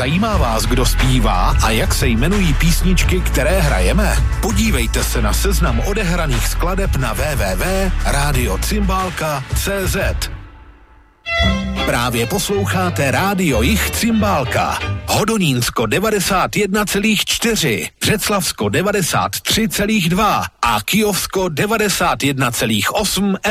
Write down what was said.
Zajímá vás, kdo zpívá a jak se jmenují písničky, které hrajeme? Podívejte se na seznam odehraných skladeb na www.radiocymbalka.cz. Právě posloucháte Rádio Jich Cymbálka. Hodonínsko 91,4, Břeclavsko 93,2 a Kyjovsko 91,8